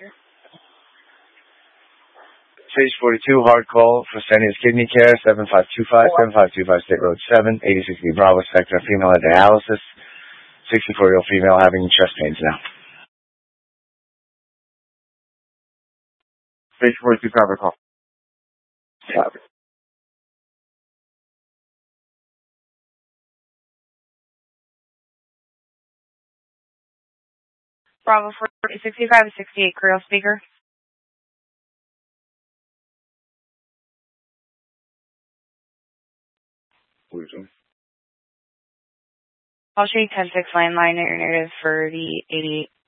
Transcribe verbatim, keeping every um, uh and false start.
Stage forty-two, hard call for Senior's Kidney Care, seven five two five, seven five two five State Road seven, eighty sixty Bravo Sector, female at dialysis, sixty-four-year-old female having chest pains now. Stage forty-two, cover call. Copy. Bravo for sixty-five to sixty-eight, Creole speaker. I'll show you ten six landline narrative for the eighty-eight.